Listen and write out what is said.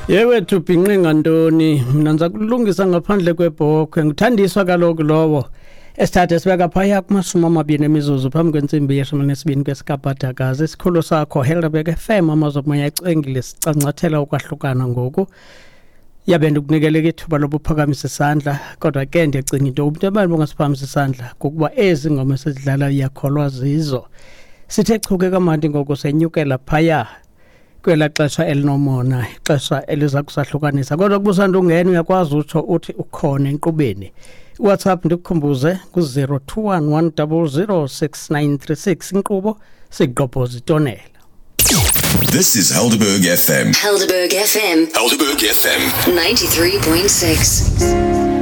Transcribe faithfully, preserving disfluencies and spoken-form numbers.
Yewe tubhinqe ngantoni mina nza kulungisa ngaphandle kwebhokhwe ngithandiswa kaloku lowo esithathe sibeka phaya kumasumi amabini emizuzu phambi kwentsimbi yeshumi nesibini kwesikabhadakazi isikhulu sakho Helderberg F M amazomoya ecengile sicancathela ukwahlukana ngoku yabe ndikunikele ithuba lobuphakamisa isandla kodwa ke ndiyacinga into umuntu abantu ongasiphakamisa isandla kukuba ezi ngoma esidlala iyakholwa zizo sithe chuke kamandi ngoku senyukela phaya kwela xesha elinomona ixesha eliza kusahlukanisa kodwa kubusanda ungena uyakwazi utsho uthi ukhona enkqubeni WhatsApp ndikukhumbuze ku zero two one one zero zero six nine three six inkqubo siqophoza itonela. This is Helderberg F M. Helderberg F M. Helderberg F M ninety-three point six.